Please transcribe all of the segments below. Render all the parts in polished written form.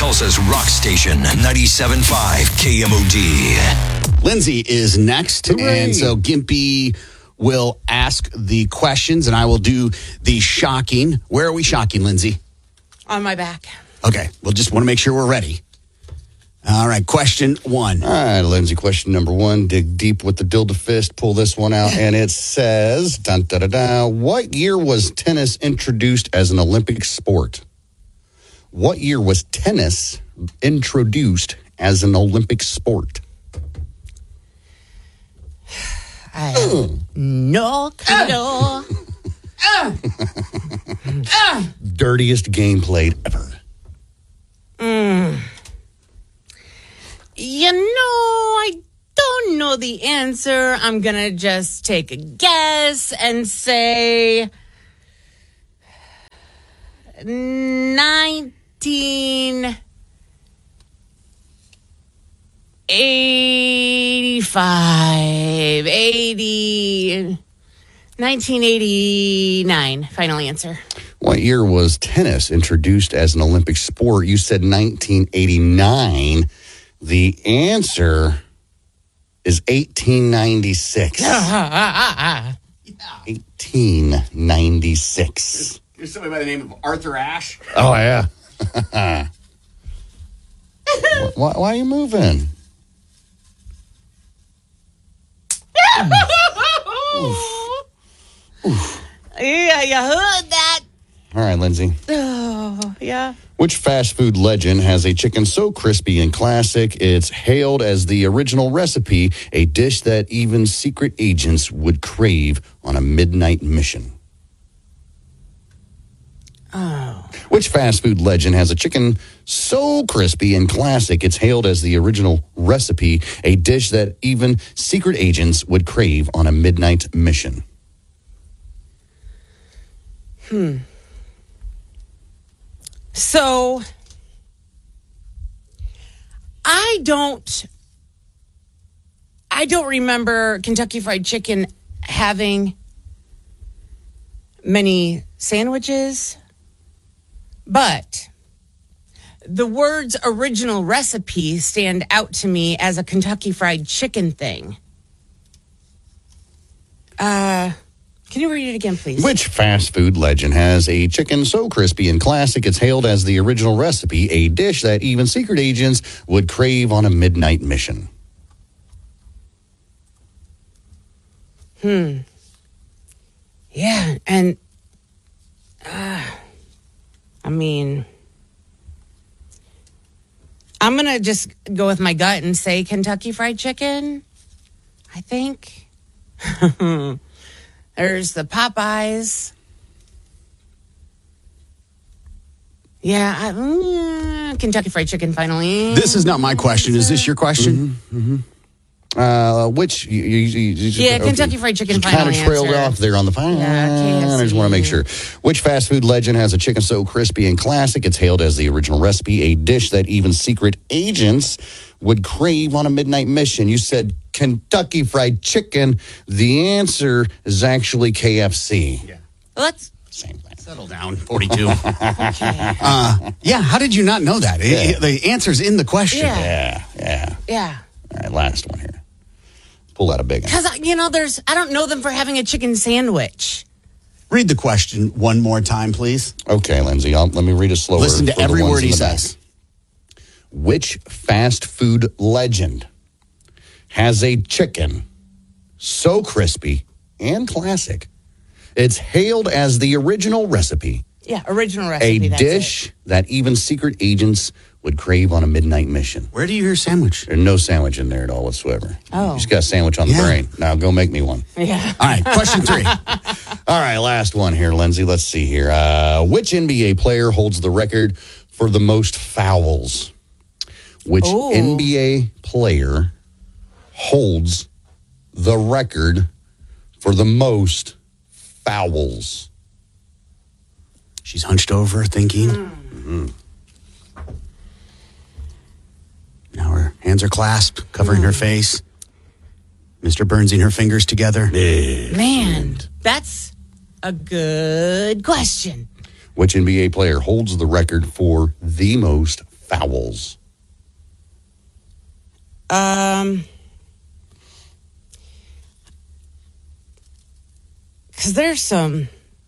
Tulsa's rock station, 97.5 KMOD. Lindsay is next, and so Gimpy will ask the questions, and I will do the shocking. Where are we shocking, Lindsay? On my back. Okay, we'll just want to make sure we're ready. All right, question one. All right, Lindsay, question number one. Dig deep with the dildo fist. Pull this one out, and it says, dun, da, da, da, what year was tennis introduced as an Olympic sport? What year was tennis introduced as an Olympic sport? I have no clue. Dirtiest game played ever. You know, I don't know the answer. I'm going to just take a guess and say 1989. Final answer. What year was tennis introduced as an Olympic sport? You said 1989. The answer is 1896. 1896. There's somebody by the name of Arthur Ashe. Oh, yeah. why are you moving? Yeah, you heard that. All right, Lindsay. Oh, yeah. Which fast food legend has a chicken so crispy and classic it's hailed as the original recipe, a dish that even secret agents would crave on a midnight mission? Oh. Which fast food legend has a chicken so crispy and classic it's hailed as the original recipe, a dish that even secret agents would crave on a midnight mission? So, I don't remember Kentucky Fried Chicken having many sandwiches, but the words original recipe stand out to me as a Kentucky Fried Chicken thing. Can you read it again, please? Which fast food legend has a chicken so crispy and classic it's hailed as the original recipe, a dish that even secret agents would crave on a midnight mission? Yeah, and I mean, I'm going to just go with my gut and say Kentucky Fried Chicken, I think. There's the Popeyes. Yeah, Kentucky Fried Chicken finally. This is not my question. Is this your question? Which Kentucky Fried Chicken kind final of trailed answer. off there on the final. Yeah, I just want to make sure. Which fast food legend has a chicken so crispy and classic it's hailed as the original recipe, a dish that even secret agents would crave on a midnight mission? You said Kentucky Fried Chicken. The answer is actually KFC. Yeah. Let's Same thing. Settle down, 42. okay. Yeah, how did you not know that? Yeah. The answer's in the question. Yeah. Yeah. All right, last one here. Pull out a big one. Because, I don't know them for having a chicken sandwich. Read the question one more time, please. Okay, Lindsay, let me read it slower. Listen to for the every ones word in he the back. says. Which fast food legend has a chicken so crispy and classic it's hailed as the original recipe, Yeah, original recipe. a that's dish that even secret agents would crave on a midnight mission? Where do you hear sandwich? There's no sandwich in there at all whatsoever. Oh. You just got a sandwich on the Yeah. brain. Now go make me one. it. Yeah. All right, question 3. All right, last one here, Lindsay. Let's see here. Which NBA player holds the record for the most fouls? Which Ooh. NBA player holds the record for the most fouls? She's hunched over thinking. Now her hands are clasped, covering her face. Mr. Burnsing her fingers together. Man, that's a good question. Which NBA player holds the record for the most fouls? Because there's some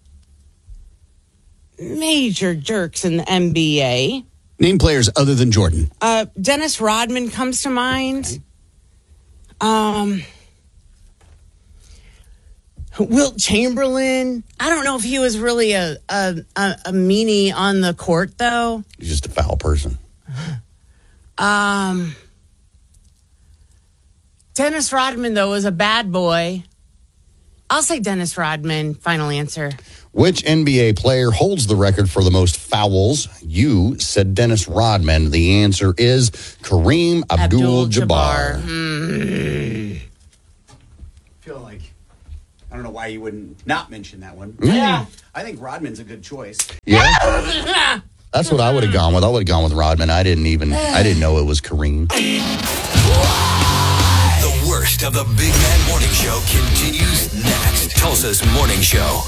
major jerks in the NBA. Name players other than Jordan. Dennis Rodman comes to mind. Wilt Chamberlain. I don't know if he was really a meanie on the court, though. He's just a foul person. Dennis Rodman, though, was a bad boy. I'll say Dennis Rodman. Final answer. Which NBA player holds the record for the most fouls? You said Dennis Rodman. The answer is Kareem Abdul-Jabbar. I feel like, I don't know why you wouldn't not mention that one. Yeah. I think Rodman's a good choice. Yeah. That's what I would have gone with. I would have gone with Rodman. I didn't know it was Kareem. The worst of the Big Man Morning Show continues next. Tulsa's Morning Show.